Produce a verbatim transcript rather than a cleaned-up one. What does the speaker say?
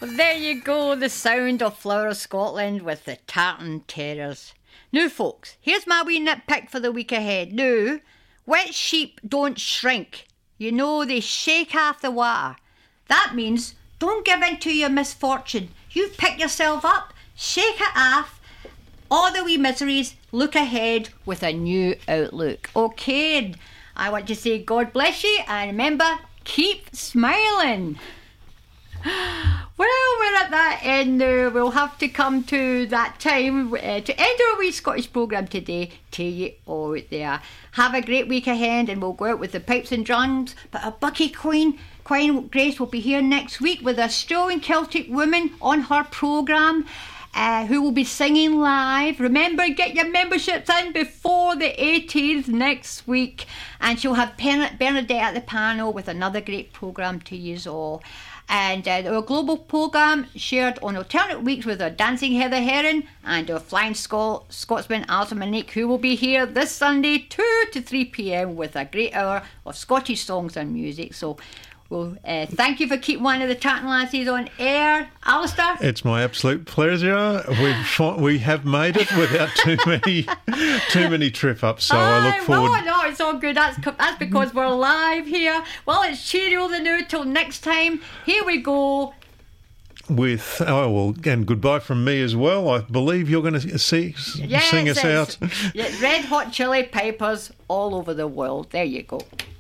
Well, there you go, the sound of Flower of Scotland with the Tartan Terrors. Now, folks, here's my wee nitpick for the week ahead. Now, wet sheep don't shrink. You know, they shake off the water. That means don't give in to your misfortune. You pick yourself up, shake it off, all the wee miseries, look ahead with a new outlook. Okay, I want to say God bless you, and remember, keep smiling. Well, we're at that end now. We'll have to come to that time uh, to end our wee Scottish programme today. To you all out there, have a great week ahead, and we'll go out with the pipes and drums. But a Bucky Queen, Queen Grace will be here next week with a Australian Celtic woman on her programme. Uh, who will be singing live. Remember, get your memberships in before the eighteenth next week. And she'll have Bernadette at the panel with another great programme to use all. And uh, our global programme shared on alternate weeks with our Dancing Heather Heron and our Flying Scot- Scotsman Alison Monique, who will be here this Sunday two to three p.m. with a great hour of Scottish songs and music. So well, uh, thank you for keeping one of the Tartan Lassies on air. Alistair? It's my absolute pleasure. We've we have made it without too many too many trip ups. So I look forward. No, no, it's all good. That's that's because we're live here. Well, it's cheerio the new till next time. Here we go. With oh well, and goodbye from me as well. I believe you're going to see yes, sing us out. Red Hot Chili Peppers all over the world. There you go.